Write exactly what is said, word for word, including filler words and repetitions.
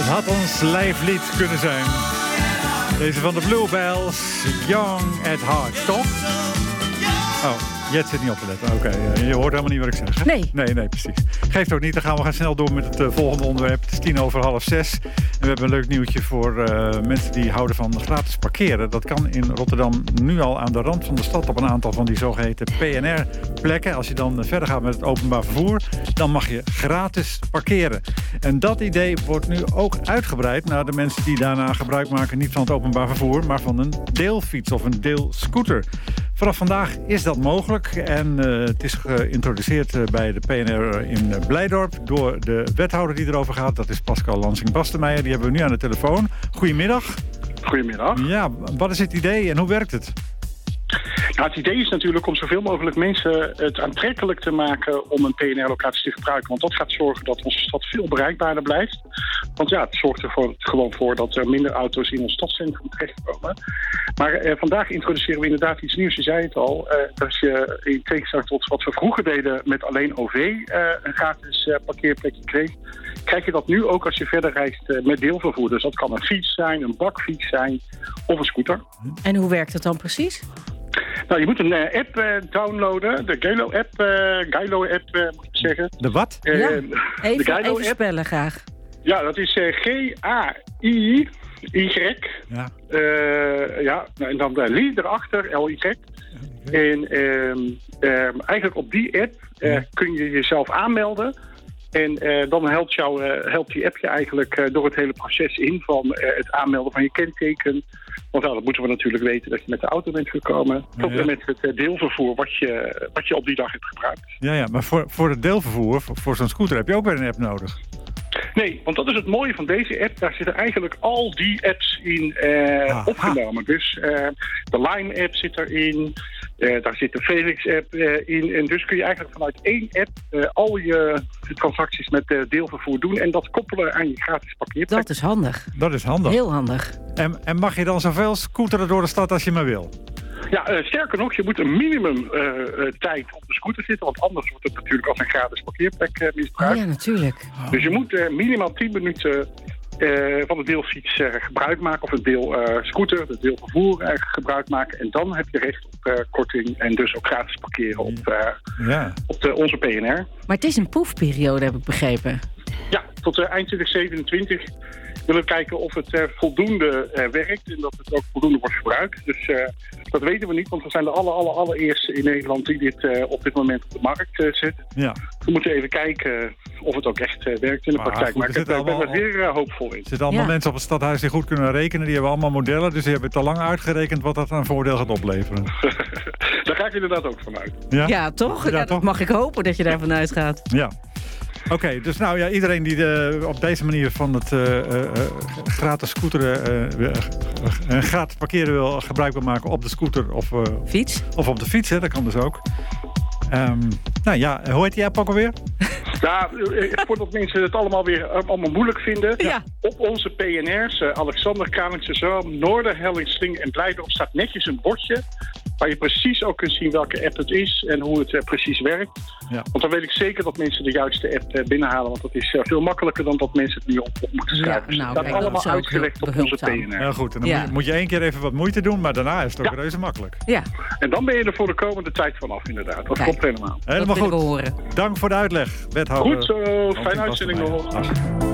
Het had ons lijflied kunnen zijn. Deze van de Bluebells, Young at Heart, toch? Oh, Jet zit niet op te letten. Oké, okay, je hoort helemaal niet wat ik zeg. Hè? Nee. Nee, nee, precies. Geeft ook niet, dan gaan we gaan snel door met het uh, volgende onderwerp. Het is tien over half zes. En we hebben een leuk nieuwtje voor uh, mensen die houden van gratis parkeren. Dat kan in Rotterdam nu al aan de rand van de stad op een aantal van die zogeheten P N R-plekken. Als je dan verder gaat met het openbaar vervoer, dan mag je gratis parkeren. En dat idee wordt nu ook uitgebreid naar de mensen die daarna gebruik maken, niet van het openbaar vervoer, maar van een deelfiets of een deelscooter. Vanaf vandaag is dat mogelijk en uh, het is geïntroduceerd uh, bij de P N R in uh, Blijdorp door de wethouder die erover gaat. Dat is Pascal Lansing-Bastenmeijer. Die hebben we nu aan de telefoon. Goedemiddag. Goedemiddag. Ja, wat is het idee en hoe werkt het? Nou, het idee is natuurlijk om zoveel mogelijk mensen het aantrekkelijk te maken om een P N R-locatie te gebruiken. Want dat gaat zorgen dat onze stad veel bereikbaarder blijft. Want ja, het zorgt er voor, gewoon voor dat er minder auto's in ons stadscentrum terechtkomen. Maar eh, vandaag introduceren we inderdaad iets nieuws. Je zei het al. Eh, als je in tegenstelling tot wat we vroeger deden met alleen O V eh, een gratis eh, parkeerplekje kreeg, krijg je dat nu ook als je verder reist eh, met deelvervoer. Dus dat kan een fiets zijn, een bakfiets zijn of een scooter. En hoe werkt het dan precies? Nou, je moet een uh, app uh, downloaden. De Gilo-app, uh, Gilo-app uh, moet ik zeggen. De wat? Uh, ja, de even, Gilo-app. even spellen graag. Ja, dat is uh, G A I Y. Ja. Uh, ja, en dan de Li erachter, L Y. En um, um, eigenlijk op die app uh, ja. kun je jezelf aanmelden. En uh, dan helpt, jou, uh, helpt die app je eigenlijk uh, door het hele proces in van uh, het aanmelden van je kenteken. Want nou, dat moeten we natuurlijk weten dat je met de auto bent gekomen. Tot en ja, ja. met het uh, deelvervoer wat je, wat je op die dag hebt gebruikt. Ja, ja, maar voor, voor het deelvervoer, voor, voor zo'n scooter heb je ook weer een app nodig. Nee, want dat is het mooie van deze app. Daar zitten eigenlijk al die apps in uh, ah, opgenomen. Ah. Dus uh, de Lime-app zit erin. Uh, daar zit de Felix-app uh, in. En dus kun je eigenlijk vanuit één app uh, al je transacties met uh, deelvervoer doen. En dat koppelen aan je gratis parkeerplek. Dat is handig. Dat is handig. Heel handig. En, en mag je dan zoveel scooteren door de stad als je maar wil? Ja, uh, sterker nog, je moet een minimum uh, uh, tijd op de scooter zitten. Want anders wordt het natuurlijk als een gratis parkeerplek uh, misbruikt. Oh ja, natuurlijk. Oh. Dus je moet uh, minimaal tien minuten uh, van de deelfiets uh, gebruik maken. Of een deel uh, scooter, de deelvervoer uh, gebruik maken. En dan heb je recht op uh, korting en dus ook gratis parkeren op, uh, ja. op de, onze P N R. Maar het is een proefperiode, heb ik begrepen. Ja, tot uh, eind twintig zevenentwintig. We willen kijken of het uh, voldoende uh, werkt en dat het ook voldoende wordt gebruikt. Dus uh, dat weten we niet, want we zijn de aller, aller, allereerste in Nederland die dit uh, op dit moment op de markt uh, zet. Ja. We moeten even kijken of het ook echt uh, werkt in de maar praktijk. Goed, maar ik ben allemaal, er zeer uh, hoopvol in. Er zitten allemaal ja. mensen op het stadhuis die goed kunnen rekenen. Die hebben allemaal modellen, dus die hebben te lang uitgerekend wat dat aan voordeel gaat opleveren. Daar ga ik inderdaad ook vanuit. Ja, ja toch? Ja, ja, toch? Mag ik hopen dat je daar vanuit gaat. Ja. Oké, okay, dus nou ja, iedereen die de, op deze manier van het uh, uh, gratis scooteren, uh, uh, gratis parkeren wil, gebruik wil maken op de scooter of, uh, fiets. of op de fiets, hè, dat kan dus ook. Um, nou ja, hoe heet die app ook alweer? Ja, voordat mensen het allemaal weer allemaal moeilijk vinden. Ja. Op onze P N R's, uh, Alexander, Kralingse Zoom, Noorder, Hellingsling en Blijdorp staat netjes een bordje waar je precies ook kunt zien welke app het is en hoe het uh, precies werkt. Ja. Want dan weet ik zeker dat mensen de juiste app uh, binnenhalen. Want dat is uh, veel makkelijker dan dat mensen het nu op, op moeten schrijven. Ja, nou, dus het staat allemaal uitgelegd op onze P N R. Ja, goed. En dan ja. moet je één keer even wat moeite doen, maar daarna is het ook ja. reuze makkelijk. Ja. En dan ben je er voor de komende tijd vanaf, inderdaad. Dat klopt helemaal. Helemaal goed. Dank voor de uitleg, wethouder. Goed zo. Fijne uitzending nog.